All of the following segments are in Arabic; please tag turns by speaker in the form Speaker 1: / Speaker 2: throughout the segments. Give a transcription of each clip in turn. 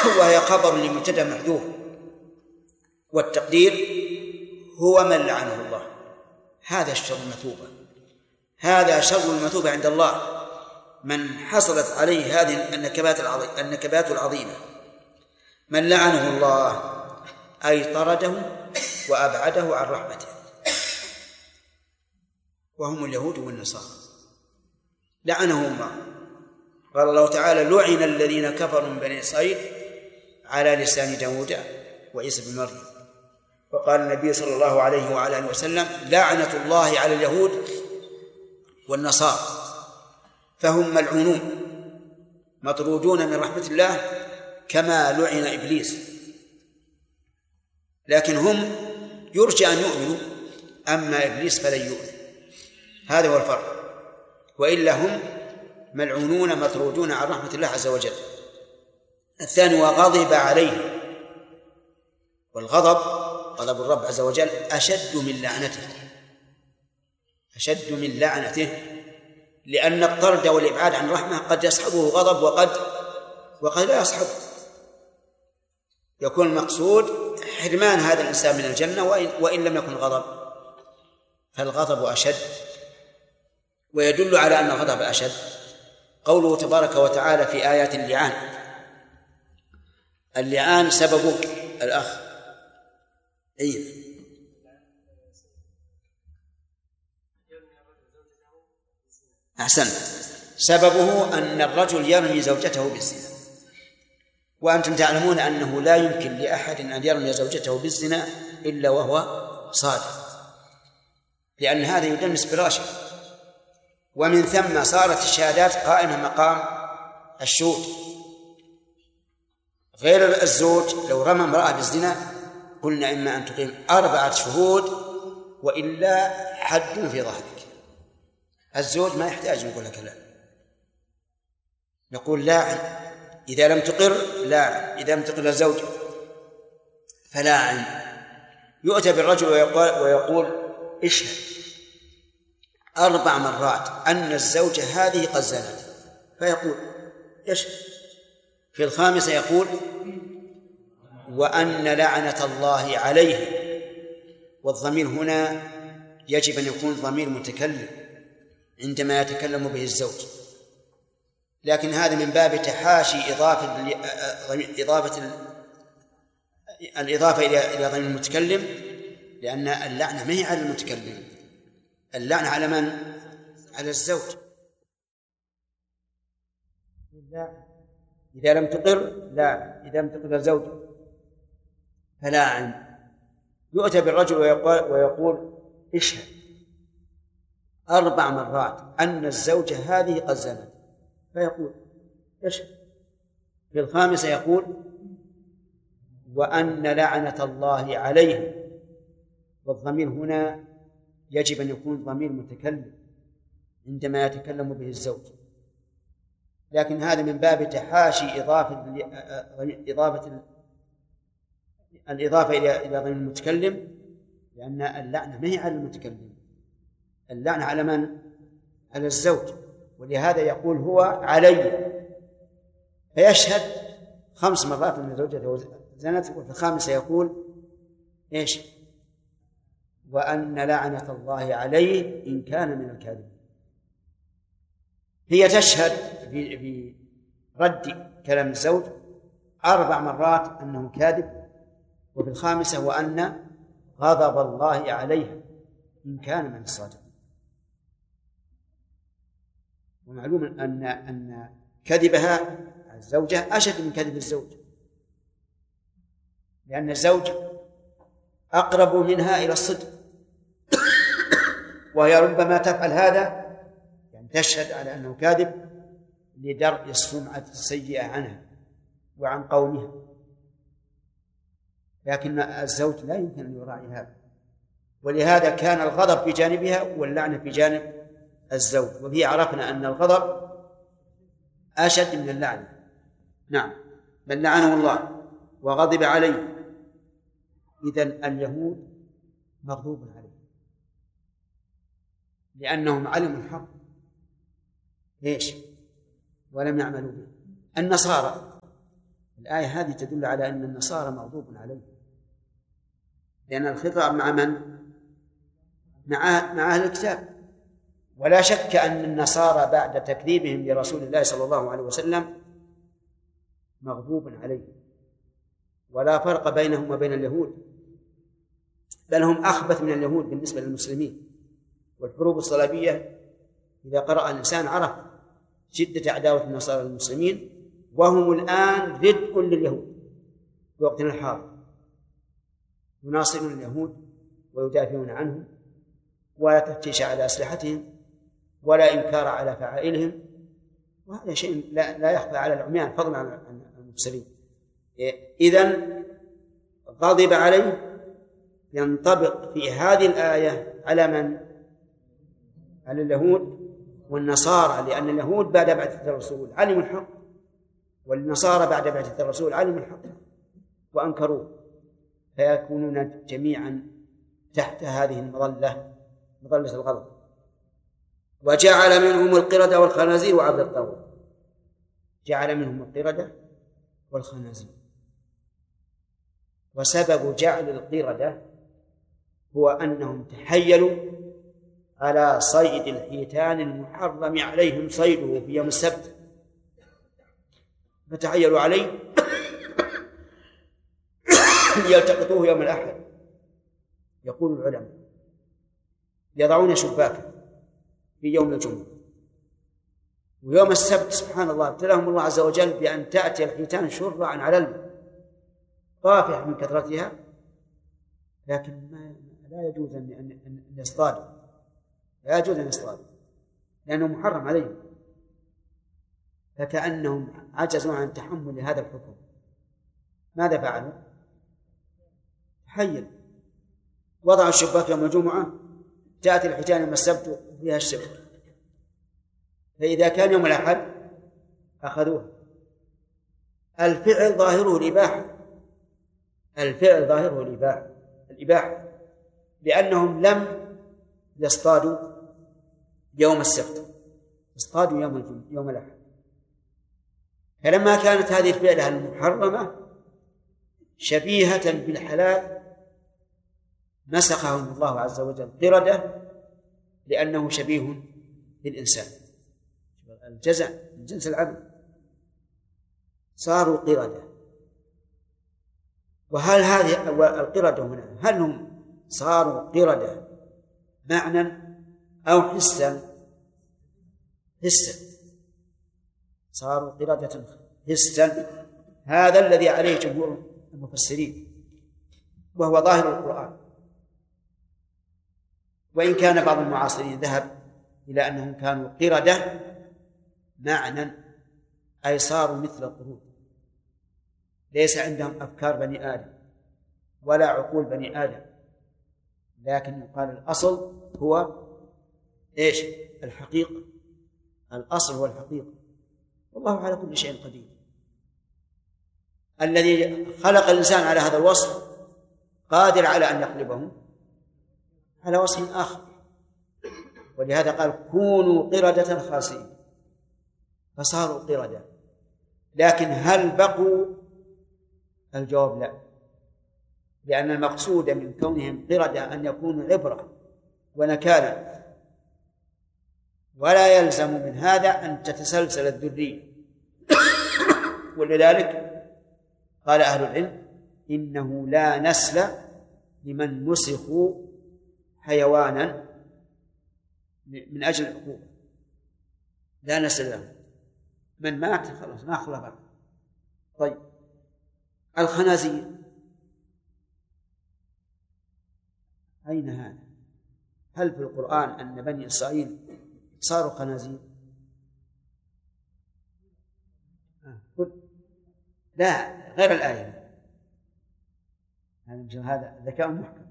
Speaker 1: وهي خبر لمبتدأ محذوف، والتقدير هو من لعنه الله. هذا الشر المثوبة، هذا شر المثوبة عند الله، من حصلت عليه هذه النكبات العظيمة، من لعنه الله أي طرده وأبعده عن رحمته، وهم اليهود والنصارى لعنهم الله. قال الله تعالى: لعن الذين كفروا من بني إسرائيل على لسان داود وعيسى بن مريم. وقال النبي صلى الله عليه وعلى آله وسلم: لعنة الله على اليهود والنصارى، فهم ملعونون مطرودون من رحمة الله كما لعن إبليس. لكن هم يرجى أن يؤمنوا، أما إبليس فلن يؤمن. هذا هو الفرق، وإلا هم ملعونون مطرودون عن رحمة الله عز وجل. الثاني: وغضب عليه. والغضب غضب الرب عز وجل أشد من لعنته، أشد من لعنته، لأن الطرد والإبعاد عن رحمة قد يصحبه غضب وقد لا يصحبه. يكون المقصود حرمان هذا الإنسان من الجنة وإن لم يكن غضب، فالغضب أشد. ويدل على أن الغضب أشد قوله تبارك وتعالى في آيات اللعان. اللعان سببه الأخ أحسن، سببه أن الرجل يرمي زوجته بالزنا، وأنتم تعلمون أنه لا يمكن لأحد أن يرمي زوجته بالزنا إلا وهو صادق، لأن هذا يدنس فراشه. ومن ثم صارت الشهادات قائمة مقام الشهود. غير الزوج لو رمى امرأة بالزنا قلنا إما أن تقيم 4 شهود وإلا حد في ظهرك. الزوج ما يحتاج نقول لك لا، نقول لاعن، إذا لم تقر لاعن، إذا لم تقر الزوج فلاعن. يؤتى بالرجل ويقول اشهد 4 مرات أن الزوجة هذه قد زنت، فيقول اشهد. في الخامسة يقول وأن لعنة الله عليه، والضمير هنا يجب أن يكون ضمير متكلم عندما يتكلم به الزوج، لكن هذا من باب تحاشي الإضافة إلى ضمير المتكلم، لأن اللعنة ما هي على المتكلم، اللعنة على من؟ على الزوج. إذا لم تقر لا، إذا لم تقر الزوج فلاعن. يؤتى بالرجل ويقول اشهد 4 مرات أن الزوجة هذه قد زنت، فيقول اشهد. في الخامسة يقول وأن لعنة الله عليه، والضمير هنا يجب أن يكون ضمير متكلم عندما يتكلم به الزوج، لكن هذا من باب تحاشي الإضافة إلى ضمير المتكلم، لأن اللعنة ما هي على المتكلم، اللعنة على من؟ على الزوج. ولهذا يقول هو علي، فيشهد 5 مرات أن زوجته زنت، وفي الخامسة يقول إيش؟ وأن لعنة الله عليه إن كان من الكاذبين. هي تشهد في رد كلام الزوج 4 مرات أنه كاذب، وفي الخامسة وأن غضب الله عليها إن كان من الصادقين. ومعلوم أن كذبها الزوجة أشد من كذب الزوج، لأن الزوج أقرب منها إلى الصدق، وهي ربما تفعل هذا يعني تشهد على أنه كاذب لدرء السمعة السيئة عنها وعن قومها، لكن الزوج لا يمكن أن يراعي هذا، ولهذا كان الغضب بجانبها واللعنة بجانب الزوج. وفي عرفنا أن الغضب أشد من اللعنة. نعم، بل لعنه الله وغضب عليه. إذن اليهود مغضوب عليه لأنهم علموا الحق ليش ولم يعملوا به. النصارى الآية هذه تدل على أن النصارى مغضوب عليهم، لأن الخطاب مع من؟ مع أهل الكتاب. ولا شك أن النصارى بعد تكذيبهم لرسول الله صلى الله عليه وسلم مغضوب عليهم، ولا فرق بينهم وبين اليهود، بل هم أخبث من اليهود بالنسبة للمسلمين. والحروب الصليبية إذا قرأ الإنسان عرف شدة عداوة النصارى للمسلمين، وهم الآن ردء لليهود في وقتنا الحاضر، يناصرون اليهود ويدافعون عنهم، ولا تفتيش على أسلحتهم ولا إنكار على فعائلهم، وهذا شيء لا يخفى على العميان فضلا عن المبصرين. إذن غضب عليه ينطبق في هذه الآية على من؟ على اليهود والنصارى، لأن اليهود بعد بعثة الرسول علموا الحق، والنصارى بعد بعثة الرسول علموا الحق وأنكروه، فيكونون جميعا تحت هذه المظلة، مظلة الغضب. وجعل منهم القردة والخنازير وعبد الطاغوت، جعل منهم القردة والخنازير. وسبب جعل القردة هو أنهم تحيلوا على صيد الحيتان المحرم عليهم صيده في يوم السبت، فتحيلوا عليه يلتقطوه يوم الأحد. يقول العلماء يضعون شباكا في يوم الجمعة، ويوم السبت سبحان الله ابتلاهم الله عز وجل بأن تأتي الحيتان شرعا على الماء طافح من كثرتها، لكن لا يجوز أن يصطادوا، لا يجوز أن يصطادوا لأنه محرم عليهم، فكأنهم عجزوا عن تحمل هذا الحكم. ماذا فعلوا؟ تحيل، وضعوا الشباك يوم الجمعة، تأتي الحيتان يوم السبت فيها الشبك، فإذا كان يوم الأحد أخذوها. الفعل ظاهره الإباحة، الفعل ظاهره الإباحة، لأنهم لم يصطادوا يوم السبت، اصطادوا يوم الأحد. فلما كانت هذه الفعلة المحرمة شبيهة بالحلال نسخهم الله عز وجل قردة، لأنه شبيه بالإنسان، الجزع من جنس العمل، صاروا قردة. وهل هذه القردة هنا هل هم صاروا قردة معنى أو حسا؟ صاروا قردة حسا، هذا الذي عليه جمهور المفسرين، وهو ظاهر القرآن. وإن كان بعض المعاصرين ذهب إلى أنهم كانوا قردة معنى، أي صاروا مثل القرود، ليس عندهم أفكار بني آدم ولا عقول بني آدم، لكن يقال الأصل هو إيش؟ الحقيقة، الأصل هو الحقيقة، والله على كل شيء قدير. الذي خلق الإنسان على هذا الوصف قادر على أن يقلبه على وصف آخر، ولهذا قال كونوا قردة خاسئين، فصاروا قردة. لكن هل بقوا؟ الجواب لا، لأن المقصود من كونهم قردة أن يكونوا عبرة ونكالا، ولا يلزم من هذا أن تتسلسل الذرية. ولذلك قال أهل العلم إنه لا نسل لمن نسخوا حيوانا من أجل العقوبة، لا نسل له، من مات خلاص ما خلى بعد. طيب الخنازير أين هذا؟ هل في القرآن أن بني إسرائيل صاروا خنازير؟ لا، غير الآية، هذا ذكاء محكم.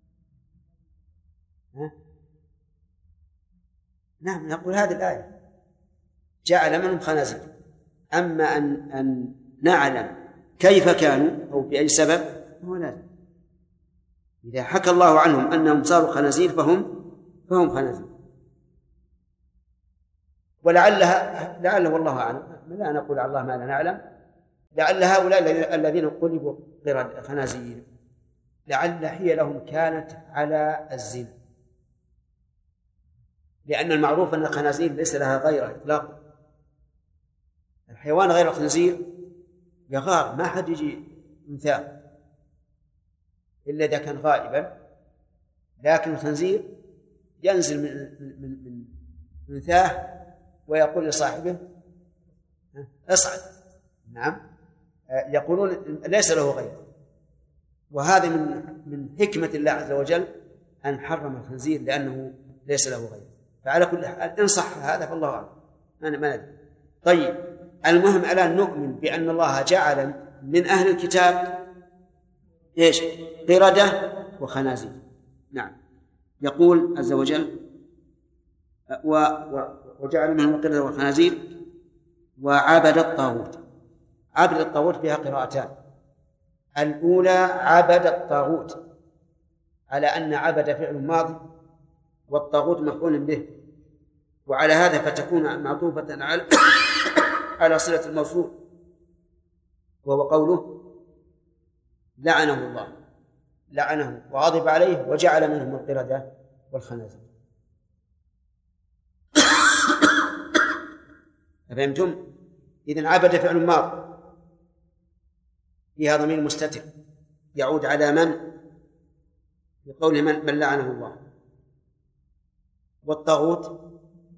Speaker 1: نعم، نقول هذه الآية جعل منهم خنازير. أما أن نعلم كيف كانوا أو بأي سبب هو لازم. إذا حكى الله عنهم أنهم صاروا خنازير فهم خنازير، ولعله والله أعلم، لا نقول على الله ما لا نعلم، لعل هؤلاء الذين قلبوا خنازير لعل حيلهم كانت على الزنا، لأن المعروف أن الخنازير ليس لها غير إطلاقا. الحيوان غير الخنزير يغار، ما حد يجي مثال إلا إذا كان غائبا، لكن الخنزير ينزل من منثاه ويقول لصاحبه اصعد. نعم، يقولون ليس له غير. وهذا من حكمة الله عز وجل أن حرم الخنزير لأنه ليس له غير. فعلى كل حال إن صح هذا فالله أعلم، أنا ما ندري. طيب، المهم الآن نؤمن بأن الله جعل من أهل الكتاب إيش؟ قردة وخنازير. نعم، يقول عز وجل وجعل منهم القردة والخنازير وعبد الطاغوت. عبد الطاغوت فيها قراءتان. الأولى عبد الطاغوت على أن عبد فعل ماضي والطاغوت مفعول به، وعلى هذا فتكون معطوفة على صلة الموصول، وهو قوله لعنه الله، لعنه وغضب عليه وجعل منهم القردة والخنازير. أفهمتم؟ إذن عبد فعل ماضي فيها ضمير مستتر يعود على من؟ بقوله من لعنه الله. والطاغوت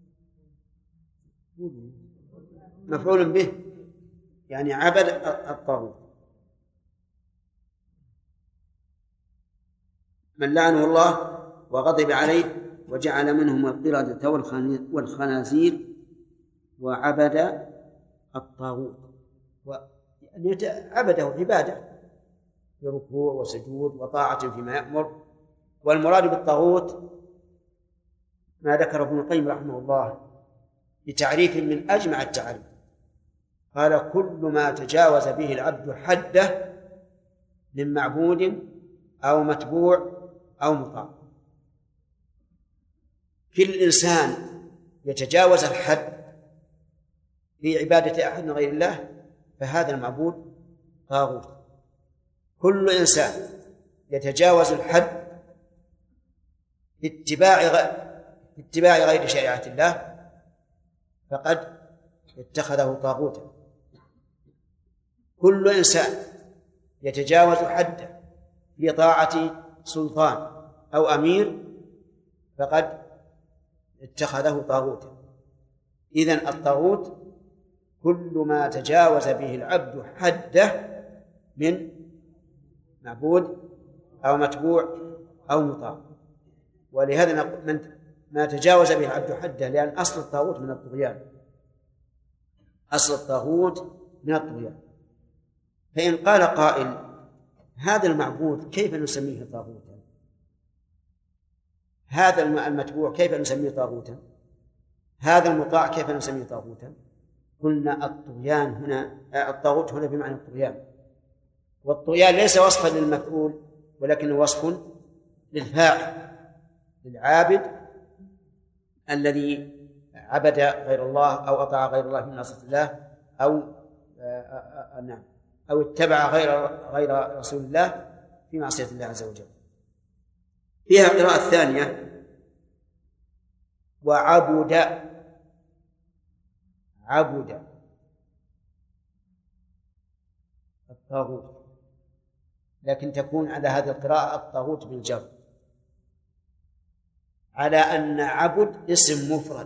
Speaker 1: مفعول به، يعني عبد الطاغوت. من لعنه الله وغضب عليه وجعل منهم القردة والخنازير وعبد الطاغوت، عبده عبادة بركوع وسجود وطاعة فيما يأمر. والمراد بالطاغوت ما ذكره ابن القيم رحمه الله بتعريف من أجمع التعريف، قال كل ما تجاوز به العبد حده من معبود أو متبوع أو مطاع. كل إنسان يتجاوز الحد في عبادة أحد من غير الله فهذا المعبود طاغوت. كل إنسان يتجاوز الحد في اتباع غير شريعة الله فقد اتخذه طاغوتا. كل إنسان يتجاوز حده في طاعة سلطان أو أمير فقد اتخذه طاغوتا. إذن الطاغوت كل ما تجاوز به العبد حده من معبود أو متبوع أو مطاع. ولهذا ما تجاوز به العبد حده، لأن أصل الطاغوت من الطغيان، أصل الطاغوت من الطغيان. فإن قال قائل هذا المعبود كيف نسميه طاغوتا؟ هذا المتبوع كيف نسميه طاغوتا؟ هذا المطاع كيف نسميه طاغوتا؟ قلنا الطغيان هنا، الطاغوت هنا بمعنى الطغيان، والطغيان ليس وصفا للمفعول ولكنه وصف للفاعل، للعابد الذي عبد غير الله أو أطاع غير الله من معصية الله أو اتبع غير رسول الله في معصية الله عز وجل. فيها قراءة ثانية وعبد الطاغوت، لكن تكون على هذه القراءة الطاغوت بالجر، على أن عبد اسم مفرد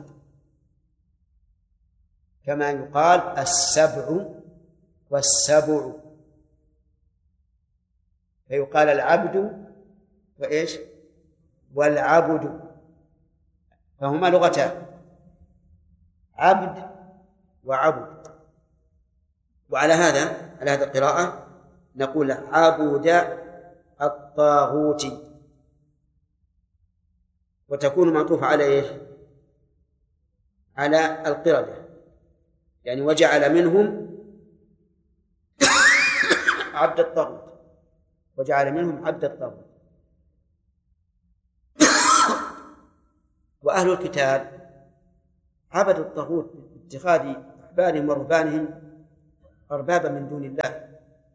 Speaker 1: كما يقال السبع والسبع، فيقال العبد وإيش والعبد، فهما لغتان عبد وعبد. وعلى هذه القراءة نقول عبد الطاغوت، وتكون معطوفة على إيش؟ على القردة، يعني وجعل منهم عبد الطاغوت، وجعل منهم عبد الطاغوت. وأهل الكتاب عبدوا الطاغوت باتخاذ أحبارهم ورهبانهم أربابا من دون الله،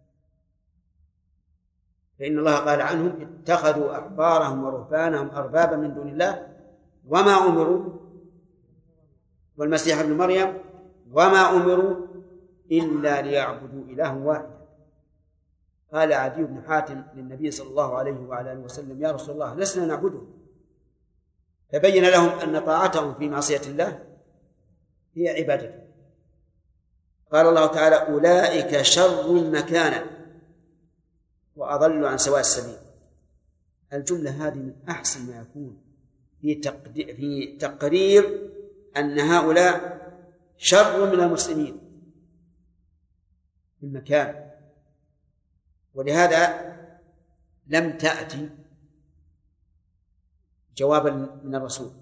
Speaker 1: فإن الله قال عنهم اتخذوا أحبارهم ورهبانهم أربابا من دون الله وما أمروا، والمسيح ابن مريم وما أمروا إلا ليعبدوا إلها واحدا. قال عدي بن حاتم للنبي صلى الله عليه وعلى آله وسلم: يا رسول الله لسنا نعبده. فبين لهم أن طاعتهم في معصية الله هي عبادته. قال الله تعالى: أولئك شر مكانا وأضل عن سواء السبيل. الجملة هذه من أحسن ما يكون في تقرير أن هؤلاء شر من المسلمين في المكان، ولهذا لم تأتي جوابا من الرسول،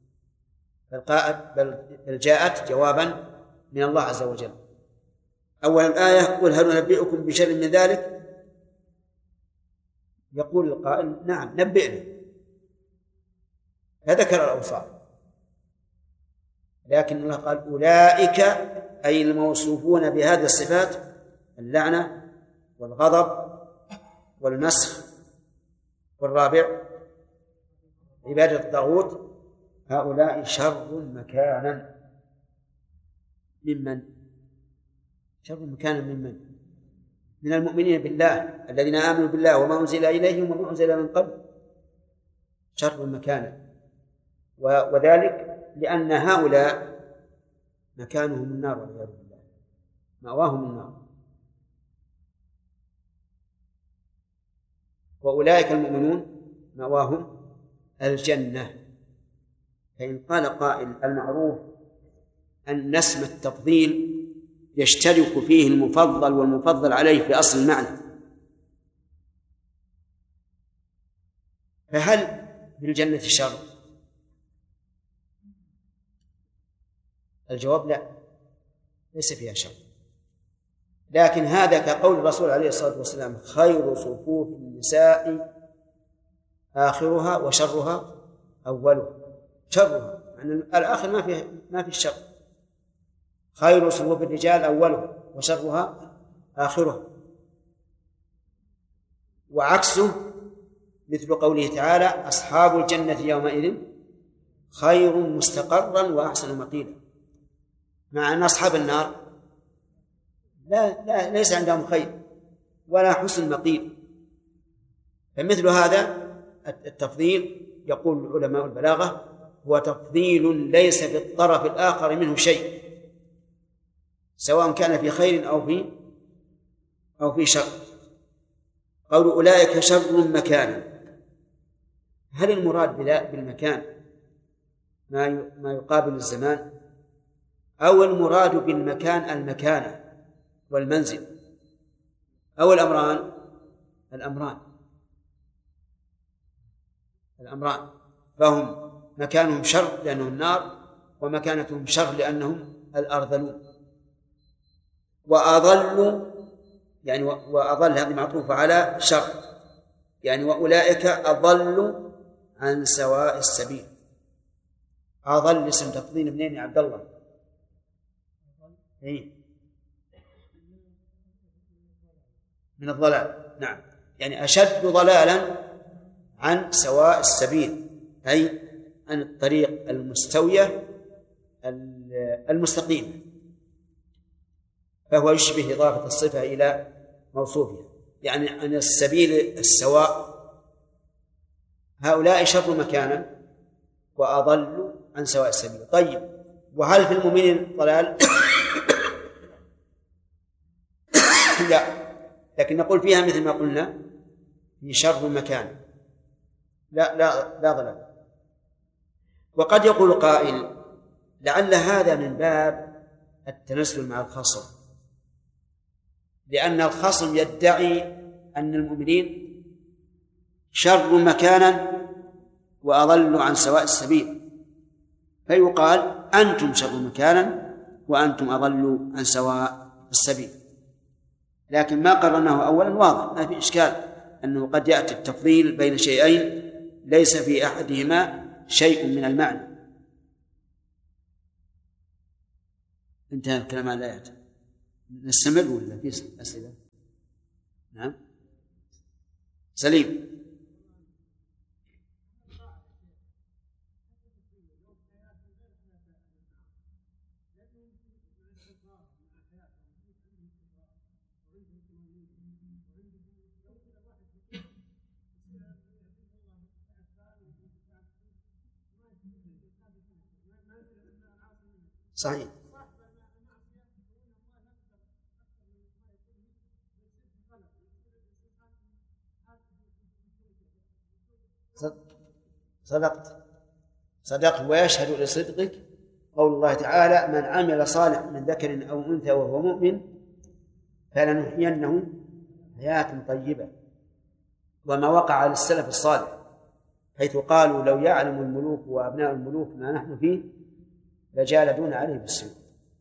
Speaker 1: بل جاءت جوابا من الله عز وجل. أول الآية: قل هل ننبئكم بشر من ذلك؟ يقول القائل: نعم نبئنا، فذكر الأوصاف، لكن الله قال أولئك أي الموصوفون بهذه الصفات: اللعنة والغضب والمسخ، والرابع عبادة الطاغوت. هؤلاء شر مكانا ممن؟ شر مكانا ممن؟ من المؤمنين بالله الذين آمنوا بالله وما أنزل إليهم وما أنزل من قبل. شر مكانا، وذلك لأن هؤلاء مكانهم النار والعياذ بالله، مأواهم النار. وأولئك المؤمنون مأواهم الجنة. فإن قال قائل: المعروف أن اسم التفضيل يشترك فيه المفضل والمفضل عليه في أصل المعنى، فهل بالجنة شر؟ الجواب: لا، ليس فيها شر، لكن هذا كقول الرسول عليه الصلاة والسلام: خير صفوف النساء آخرها وشرها أولها. شرها يعني الآخر ما في الشر. خير صفوف الرجال أولها وشرها آخرها. وعكسه مثل قوله تعالى: أصحاب الجنة يومئذ خير مستقرا وأحسن مقيلا، مع أن أصحاب النار لا ليس عندهم خير ولا حسن مقيل. فمثل هذا التفضيل يقول علماء البلاغة هو تفضيل ليس في الطرف الآخر منه شيء، سواء كان في خير أو في شر. قول أولئك شر مكانا، هل المراد بالمكان ما يقابل الزمان، أو المراد بالمكان المكانة والمنزل، أو الأمران؟ فهم مكانهم شر لأنهم النار، ومكانتهم شر لأنهم الأرذلون. وأضل هذه معطوفة على شر، يعني وأولئك أضلوا عن سواء السبيل. أضل اسم تفضيل منين يا عبد الله؟ من الضلال، نعم، يعني أشد ضلالا عن سواء السبيل، أي عن الطريق المستوية المستقيمة، فهو يشبه إضافة الصفة إلى موصوفها، يعني عن السبيل السواء. هؤلاء شر مكانا وأضلوا عن سواء السبيل. طيب، وهل في المؤمنين ضلال؟ لا، لكن نقول فيها مثل ما قلنا في شر مكان، لا ضلال. وقد يقول قائل: لعل هذا من باب التنزل مع الخصم، لأن الخصم يدعي أن المؤمنين شر مكانا وأضلوا عن سواء السبيل، فيقال: أنتم شر مكانا وأنتم أضلوا عن سواء السبيل. لكن ما قررناه أولا واضح، ما في إشكال أنه قد يأتي التفضيل بين شيئين ليس في أحدهما شيء من المعنى. انتهى الكلام عن الآيات. نستمر ولا في أسئلة؟ نعم سليم. صحيح. صدقت ويشهد لصدقك قول الله تعالى: من عمل صالح من ذكر أو أنثى وهو مؤمن فلنحيينه حياة طيبة. وما وقع للسلف الصالح حيث قالوا: لو يعلم الملوك وأبناء الملوك ما نحن فيه لجالدون عليه بالسوء.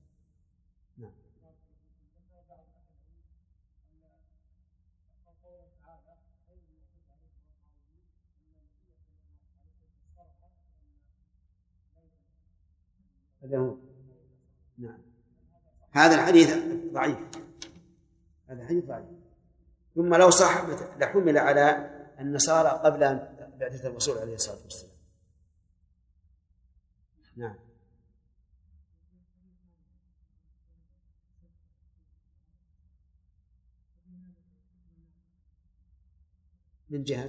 Speaker 1: نعم هذا الحديث ضعيف، هذا الحديث ضعيف. ثم لو صح لحمل على النصارى قبل بعثة الرسول عليه الصلاة والسلام. نعم. من جهة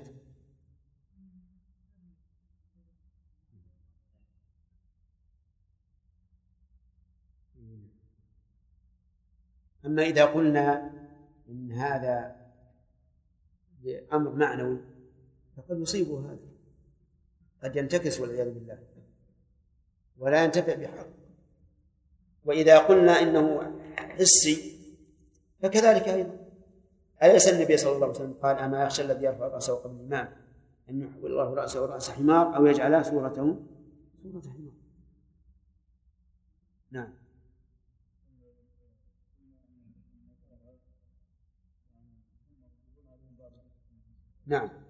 Speaker 1: أما إذا قلنا إن هذا أمر معنوي فقد يصيبه هذا، قد ينتكس والعياذ بالله ولا ينتفع بحق. وإذا قلنا إنه حسي فكذلك أيضا. أليس النبي صلى الله عليه وسلم قال: أما يخشى الذي يرفع رأسه قبل الإمام أن يحول الله رأسه رأس حمار أو يجعل صورته صورة حمار؟ نعم. نعم.